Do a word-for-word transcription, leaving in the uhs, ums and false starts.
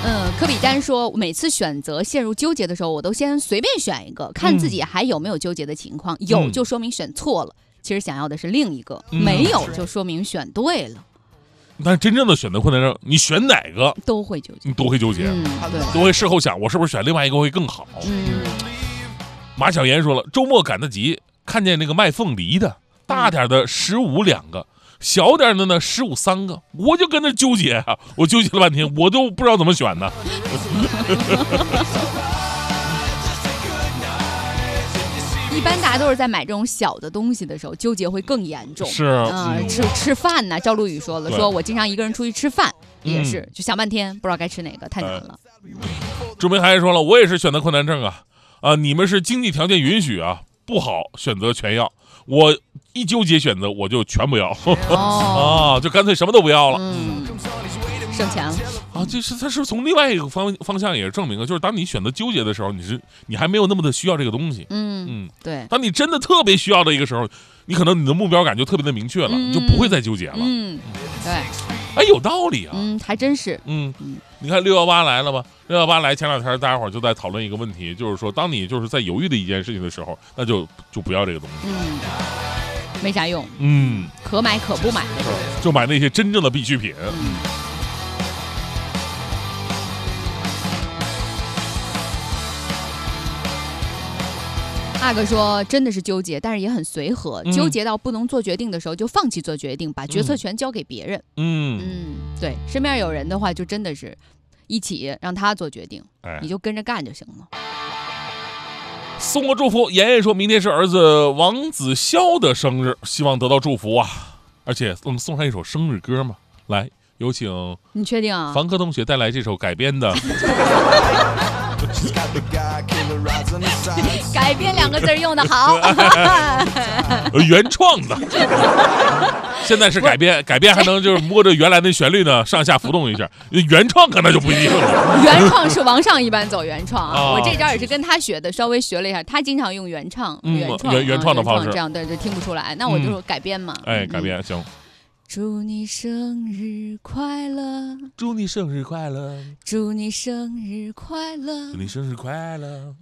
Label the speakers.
Speaker 1: 嗯，科比丹说，每次选择陷入纠结的时候，我都先随便选一个，看自己还有没有纠结的情况，嗯、有就说明选错了，其实想要的是另一个，嗯、没有就说明选对了。
Speaker 2: 但是真正的选择困难症，你选哪个
Speaker 1: 都会纠结，
Speaker 2: 你都会纠结，
Speaker 1: 嗯、对，
Speaker 2: 都会事后想，我是不是选另外一个会更好？
Speaker 1: 嗯。
Speaker 2: 马小妍说了，周末赶得急，看见那个卖凤梨的，大点的十五两个。小点的呢，十五三个，我就跟那纠结啊，我纠结了半天，我都不知道怎么选呢。
Speaker 1: 一般大家都是在买这种小的东西的时候，纠结会更严重。
Speaker 2: 是啊，
Speaker 1: 呃、吃吃饭呢，赵露雨说了，说我经常一个人出去吃饭，也是、嗯、就想半天，不知道该吃哪个，太难了。
Speaker 2: 朱明还说了，我也是选择困难症啊，啊，你们是经济条件允许啊，不好选择全要。我一纠结选择，我就全不要，哦、啊，就干脆什么都不要了，
Speaker 1: 嗯，省钱了
Speaker 2: 啊。这是他是从另外一个方方向也是证明了，就是当你选择纠结的时候，你是你还没有那么的需要这个东西，
Speaker 1: 嗯嗯，对。
Speaker 2: 当你真的特别需要的一个时候，你可能你的目标感就特别的明确了，嗯、你就不会再纠结了，
Speaker 1: 嗯，对。
Speaker 2: 哎，有道理啊，
Speaker 1: 嗯，还真是，
Speaker 2: 嗯嗯，你看六幺八来了吧？六幺八来前两天，大家伙就在讨论一个问题，就是说，当你就是在犹豫的一件事情的时候，那就就不要这个东西，
Speaker 1: 嗯，没啥用，
Speaker 2: 嗯，
Speaker 1: 可买可不买的时候，
Speaker 2: 就买那些真正的必需品。
Speaker 1: 嗯，阿哥说真的是纠结，但是也很随和、嗯、纠结到不能做决定的时候就放弃做决定，把决策权交给别人。
Speaker 2: 嗯
Speaker 1: 嗯，对，身边有人的话就真的是一起让他做决定、哎、你就跟着干就行了。
Speaker 2: 送个祝福，妍妍说明天是儿子王子潇的生日，希望得到祝福啊，而且我们送上一首生日歌嘛，来有请
Speaker 1: 你确定啊？
Speaker 2: 房科同学带来这首改编的
Speaker 1: 改编两个字用的好
Speaker 2: 原创的现在是改编，改编还能就是摸着原来的旋律呢上下浮动一下，原创可能就不一定了。
Speaker 1: 原创是王上一般走原创啊，我这招也是跟他学的，稍微学了一下，他经常用原唱、
Speaker 2: 嗯、
Speaker 1: 原创、
Speaker 2: 原原创的方式，
Speaker 1: 这样对对听不出来，那我就改编嘛。
Speaker 2: 嗯、哎，改编、嗯、行。
Speaker 1: 祝你生日快乐！
Speaker 2: 祝你生日快乐！
Speaker 1: 祝你生日快乐！
Speaker 2: 祝你生日快乐！